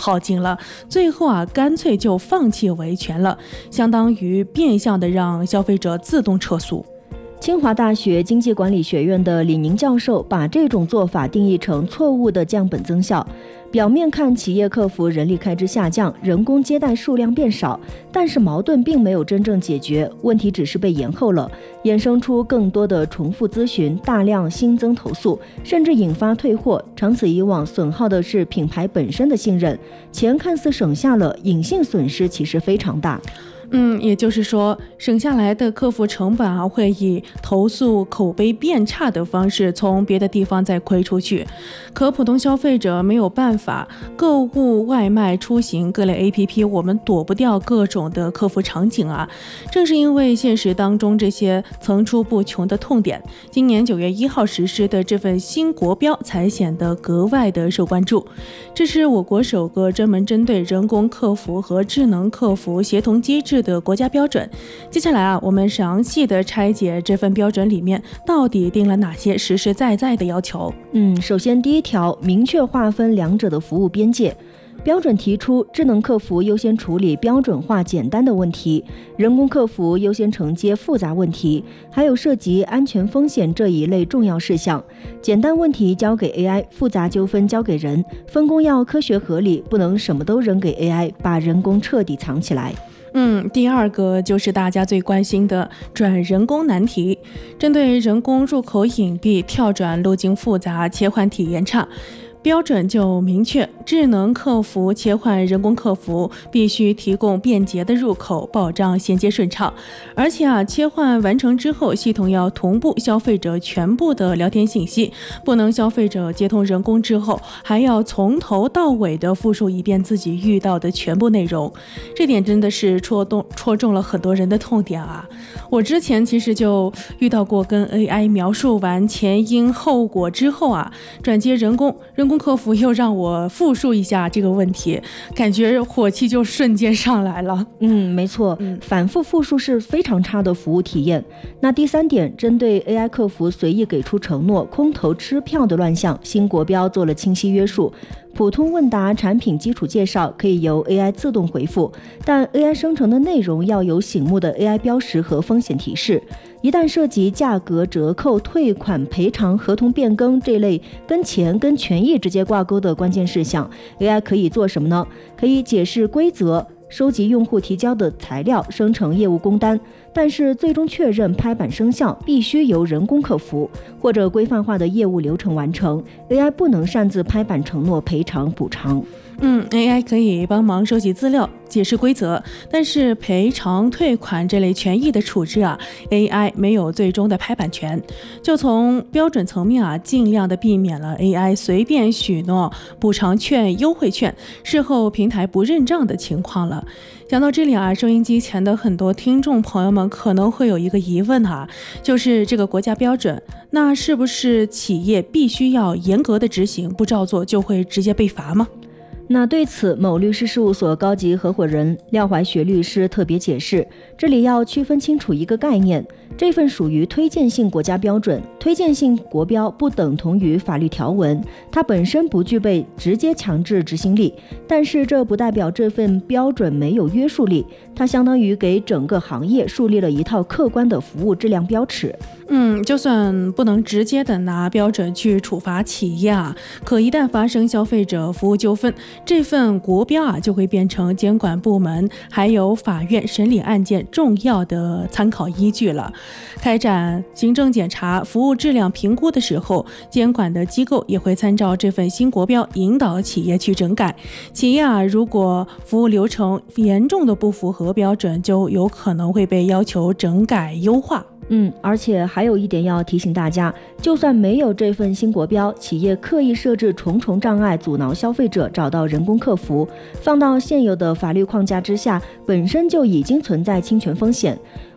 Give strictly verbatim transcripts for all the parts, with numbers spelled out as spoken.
耗尽了，最后啊干脆就放弃维权了，相当于变相的让消费者自动撤诉。 清华大学经济管理学院的李宁教授把这种做法定义成错误的降本增效。表面看企业客服人力开支下降，人工接待数量变少，但是矛盾并没有真正解决，问题只是被延后了，衍生出更多的重复咨询，大量新增投诉，甚至引发退货。长此以往，损耗的是品牌本身的信任，钱看似省下了，隐性损失其实非常大。 嗯，也就是说，省下来的客服成本啊，会以投诉口碑变差的方式从别的地方再亏出去。可普通消费者没有办法，购物、外卖、出行各类 A P P， 我们躲不掉各种的客服场景啊。正是因为现实当中这些层出不穷的痛点，今年九月一号实施的这份新国标才显得格外的受关注。这是我国首个专门针对人工客服和智能客服协同机制的国家标准。接下来啊，我们详细的拆解这份标准里面到底定了哪些实实在在的要求。 嗯，首先第一条，明确划分两者的服务边界。标准提出，智能客服优先处理标准化简单的问题，人工客服优先承接复杂问题，还有涉及安全风险这一类重要事项。简单问题交给 A I， 复杂纠纷交给人，分工要科学合理，不能什么都扔给 A I， 把人工彻底藏起来。 嗯，第二个就是大家最关心的转人工难题。针对人工入口隐蔽、跳转路径复杂、切换体验差，标准就明确，智能客服切换人工客服必须提供便捷的入口，保障衔接顺畅。而且啊，切换完成之后，系统要同步消费者全部的聊天信息，不能消费者接通人工之后，还要从头到尾的复述一遍自己遇到的全部内容。这点真的是戳动戳中了很多人的痛点啊！我之前其实就遇到过，跟 A I 描述完前因后果之后啊，转接人工，人工客服又让我复述一下这个问题，感觉火气就瞬间上来了。 嗯，没错，嗯、反复复述是非常差的服务体验。那第三点，针对 A I 客服随意给出承诺、空头支票的乱象，新国标做了清晰约束。普通问答产品基础介绍可以由 A I 自动回复，但 A I 生成的内容要有醒目的 A I 标识和风险提示。一旦涉及价格、折扣、退款、赔偿、合同变更这类跟钱、跟权益直接挂钩的关键事项， A I 可以做什么呢？可以解释规则，收集用户提交的材料，生成业务工单，但是最终确认拍板生效必须由人工客服或者规范化的业务流程完成， A I 不能擅自拍板承诺赔偿补偿。 嗯 ，A I 可以帮忙收集资料、解释规则，但是赔偿、退款这类权益的处置啊 ，A I 没有最终的拍板权。就从标准层面啊，尽量的避免了 A I 随便许诺补偿券、优惠券，事后平台不认账的情况了。讲到这里啊，收音机前的很多听众朋友们可能会有一个疑问哈，就是这个国家标准，那是不是企业必须要严格的执行，不照做就会直接被罚吗？ 那对此，某律师事务所高级合伙人廖怀学律师特别解释，这里要区分清楚一个概念，这份属于推荐性国家标准，推荐性国标不等同于法律条文，它本身不具备直接强制执行力，但是这不代表这份标准没有约束力，它相当于给整个行业树立了一套客观的服务质量标尺。 嗯，就算不能直接的拿标准去处罚企业啊，可一旦发生消费者服务纠纷，这份国标啊就会变成监管部门还有法院审理案件重要的参考依据了。开展行政检查、服务质量评估的时候，监管的机构也会参照这份新国标，引导企业去整改。企业啊，如果服务流程严重的不符合标准，就有可能会被要求整改优化。 嗯，而且还有一点要提醒大家，就算没有这份新国标，企业刻意设置重重障碍阻挠消费者找到人工客服，放到现有的法律框架之下，本身就已经存在侵权风险。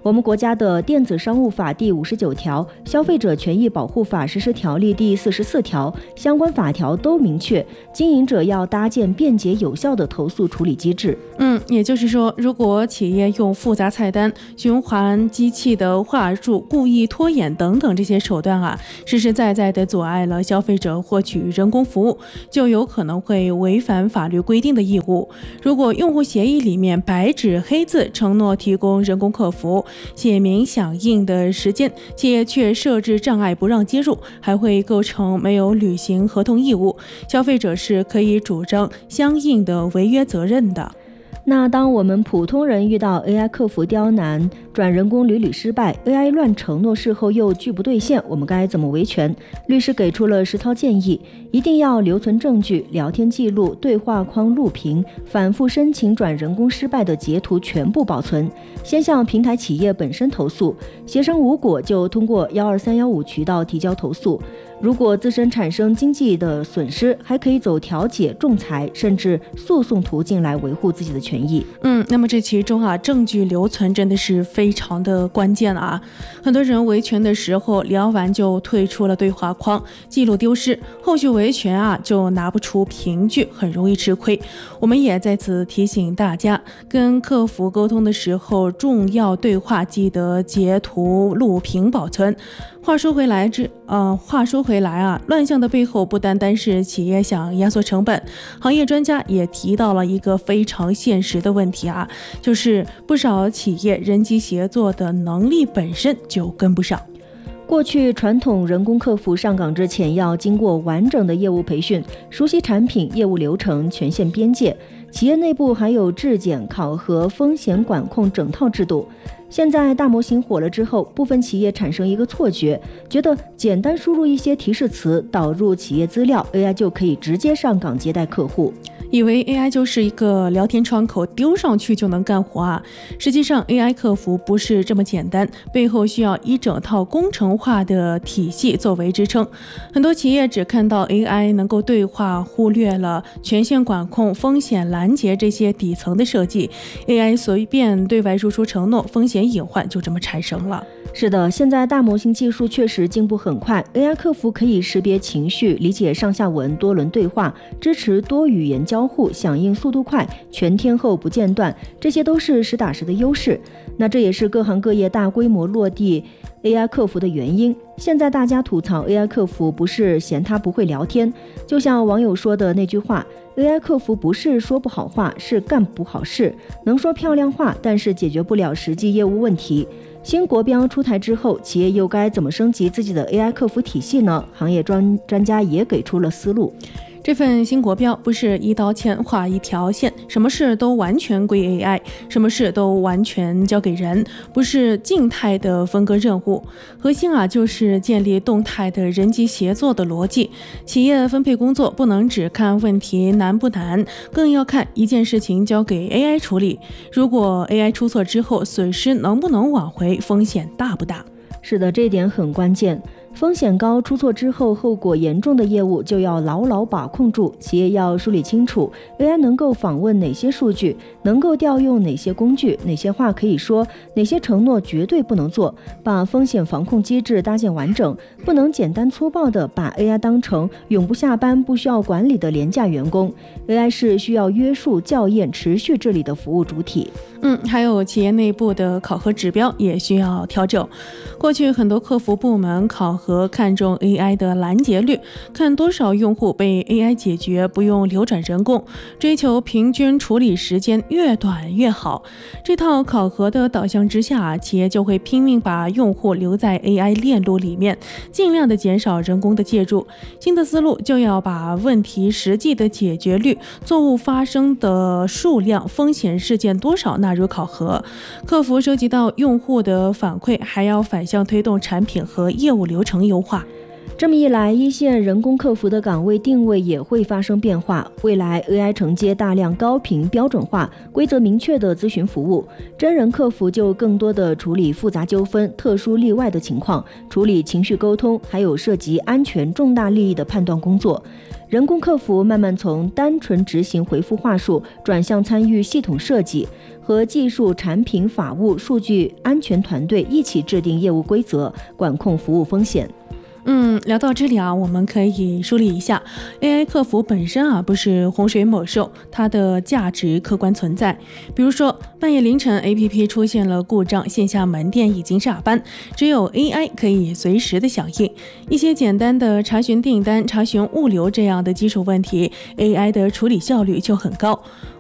我们国家的电子商务法第五十九条、消费者权益保护法实施条例第四十四条相关法条都明确，经营者要搭建便捷有效的投诉处理机制。 嗯，也就是说，如果企业用复杂菜单、循环机器的话术、故意拖延等等这些手段啊，实实在在的阻碍了消费者获取人工服务，就有可能会违反法律规定的义务。如果用户协议里面白纸黑字承诺提供人工客服，写明响应的时间，企业却设置障碍不让接入，还会构成没有履行合同义务，消费者是可以主张相应的违约责任的。 那当我们普通人遇到 A I 客服刁难，转人工屡屡失败， A I 乱承诺事后又拒不兑现，我们该怎么维权？律师给出了十条建议：一定要留存证据，聊天记录、对话框录屏，反复申请转人工失败的截图全部保存，先向平台企业本身投诉，协商无果就通过一二三一五渠道提交投诉。如果自身产生经济的损失，还可以走调解、仲裁甚至诉讼途径来维护自己的权益。 嗯，那么这其中啊，证据留存真的是非常的关键啊。很多人维权的时候聊完就退出了对话框，记录丢失，后续维权啊就拿不出凭据，很容易吃亏。我们也在此提醒大家，跟客服沟通的时候，重要对话记得截图、录屏保存。话说回来，这呃，话说回来啊，乱象的背后不单单是企业想压缩成本，行业专家也提到了一个非常现实的问题啊，就是不少企业人机协作的能力本身就跟不上。 过去传统人工客服上岗之前要经过完整的业务培训，熟悉产品、业务流程、权限边界，企业内部还有质检、考核、风险管控整套制度。现在大模型火了之后，部分企业产生一个错觉，觉得简单输入一些提示词，导入企业资料， A I 就可以直接上岗接待客户， 以为 A I 就是一个聊天窗口，丢上去就能干活啊。实际上 A I 客服不是这么简单，背后需要一整套工程化的体系作为支撑。很多企业只看到 A I 能够对话，忽略了权限管控、风险拦截这些底层的设计。 A I 随便对外输出承诺，风险隐患就这么产生了。 是的，现在大模型技术确实进步很快， A I 客服可以识别情绪，理解上下文，多轮对话，支持多语言交互，响应速度快，全天候不间断，这些都是实打实的优势。那这也是各行各业大规模落地 A I 客服的原因。现在大家吐槽 A I 客服不是嫌他不会聊天，就像网友说的那句话， A I 客服不是说不好话，是干不好事，能说漂亮话，但是解决不了实际业务问题。新国标出台之后，企业又该怎么升级自己的 A I 客服体系呢？行业专专家也给出了思路。 这份新国标不是一刀切画一条线，什么事都完全归 A I， 什么事都完全交给人，不是静态的分割任务。核心啊就是建立动态的人机协作的逻辑。企业分配工作不能只看问题难不难，更要看一件事情交给 A I 处理，如果 A I 出错之后损失能不能挽回，风险大不大。 是的，这点很关键。风险高、出错之后后果严重的业务就要牢牢把控住，企业要梳理清楚 A I 能够访问哪些数据，能够调用哪些工具，哪些话可以说，哪些承诺绝对不能做，把风险防控机制搭建完整，不能简单粗暴地把 A I 当成永不下班、不需要管理的廉价员工。 A I 是需要约束、校验、持续治理的服务主体。 嗯，还有企业内部的考核指标也需要调整。过去很多客服部门考核看重 A I 的拦截率，看多少用户被 A I 解决，不用流转人工，追求平均处理时间越短越好。这套考核的导向之下，企业就会拼命把用户留在 A I 链路里面，尽量的减少人工的介入。新的思路就要把问题实际的解决率、错误发生的数量、风险事件多少纳入考核。客服收集到用户的反馈，还要反向推动产品和业务流程优化。 这么一来，一线人工客服的岗位定位也会发生变化。未来 A I 承接大量高频、标准化、规则明确的咨询服务，真人客服就更多的处理复杂纠纷、特殊例外的情况，处理情绪沟通，还有涉及安全、重大利益的判断工作。 人工客服慢慢从单纯执行回复话术转向参与系统设计，和技术、产品、法务、数据安全团队一起制定业务规则，管控服务风险。 嗯，聊到这里啊，我们可以梳理一下 A I 客服本身啊不是洪水猛兽，它的价值客观存在。比如说半夜凌晨 A P P 出现了故障，线下门店已经下班，只有 A I 可以随时的响应。一些简单的查询订单、查询物流这样的基础问题， A I 的处理效率就很高。